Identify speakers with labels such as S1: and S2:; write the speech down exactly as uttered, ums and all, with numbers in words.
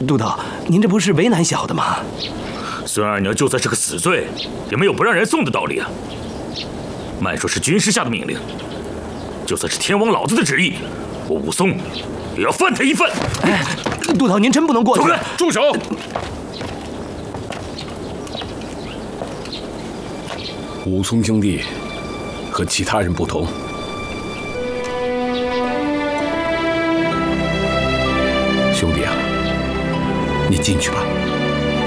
S1: 督导，您这不是为难小的吗？
S2: 孙二娘就算是个死罪，也没有不让人送的道理啊。慢说是军师下的命令，就算是天王老子的旨意，我武松也要犯他一犯。
S1: 哎，督导您真不能过去！
S2: 走开，
S3: 住手！武松兄弟和其他人不同，兄弟啊，你进去吧。